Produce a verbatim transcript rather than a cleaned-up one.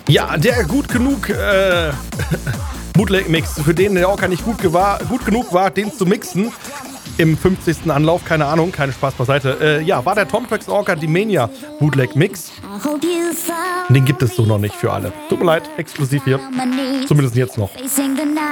Ja, der gut genug äh, Bootleg-Mix, für den der Orca nicht gut, gewahr, gut genug war, den zu mixen. Im fünfzigsten Anlauf, keine Ahnung, keine Spaß beiseite. Äh, ja, war der Tom Tracks Orca die Mania Bootleg-Mix. Den gibt es so noch nicht für alle. Tut mir leid, exklusiv hier. Zumindest jetzt noch.